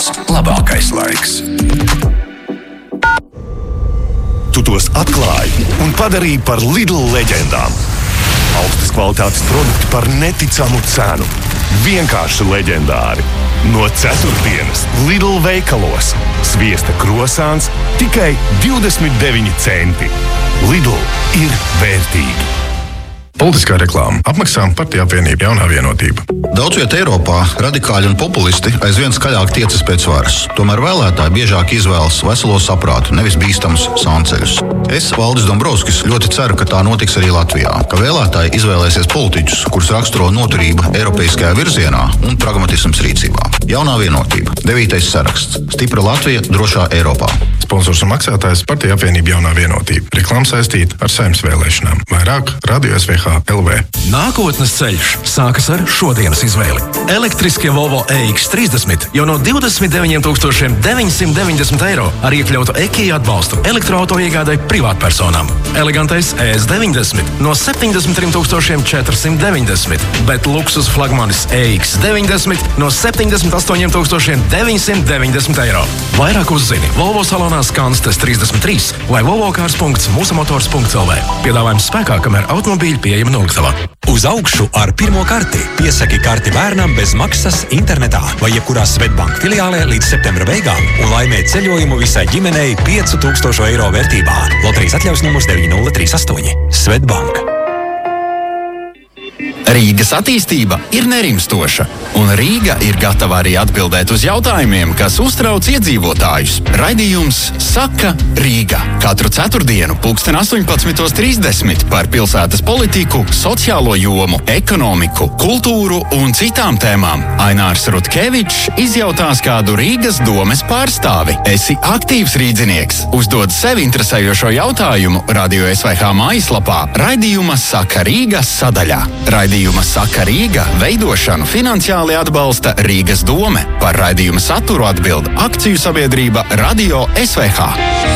Lidls – labākais laiks. Tu tos atklāji un padarīji par Lidl leģendām. Augstas kvalitātes produkti par neticamu cenu. Vienkārši leģendāri. No ceturtdienas Lidl veikalos sviesta krosāns tikai 29 centi. Lidl ir vērtīgi. Politiskā reklāma. Apmaksā Partiju apvienība Jaunā vienotība. Daudz vietā Eiropā radikāļi un populisti aizvien skaļāk tiecas pēc varas. Tomēr vēlētāji biežāk izvēlas veselo saprātu, nevis bīstamus sānceļus. Es, Valdis Dombrovskis, ļoti ceru, ka tā notiks arī Latvijā, ka vēlētāji izvēlēsies politiķus, kurus raksturo noturība eiropeiskajā virzienā un pragmatisms rīcībā. Jaunā vienotība. 9. saraksts. Stipra Latvija drošā Eiropā. Sponsors un maksātājs Partiju apvienība Jaunā vienotība. Reklāma saistīta ar Saeimas vēlēšanām. Vairāk Radio SVH LV. Nākotnes ceļš sākas ar šodienas izvēli. Elektriskie Volvo EX30 jau no 29 990 eiro ar iekļautu EKI atbalstu elektroauto iegādai privātpersonām. Elegantais ES90 no 73 490, bet luksus flagmanis EX90 no 78 990 eiro. Vairāk uzzini Volvo salonā Skanstes 33 vai volvocars.musamotors.lv. Piedāvājums spēkā, kamēr automobīļi pieejami noliktavā. Uz augšu ar pirmo karti. Piesaki karti bērnam bez maksas internetā vai jebkurā Svetbank filiālē līdz septembra beigām un laimē ceļojumu visai ģimenei 5000 eiro vērtībā. Loterijas atļaus numurs 9038. Svetbank. Rīgas attīstība ir nerimstoša, un Rīga ir gatava arī atbildēt uz jautājumiem, kas uztrauc iedzīvotājus. Raidījums Saka Rīga. Katru ceturtdienu 18:30 par pilsētas politiku, sociālo jomu, ekonomiku, kultūru un citām tēmām. Ainārs Rutkevičs izjautās kādu Rīgas domes pārstāvi. Esi aktīvs rīdzinieks. Uzdod sevi interesējošo jautājumu Radio SVH mājaslapā Raidījuma Saka Rīga sadaļā. Raidījuma Saka Rīga veidošanu finansiāli atbalsta Rīgas dome. Par raidījuma saturu atbild akciju sabiedrība Radio SVH.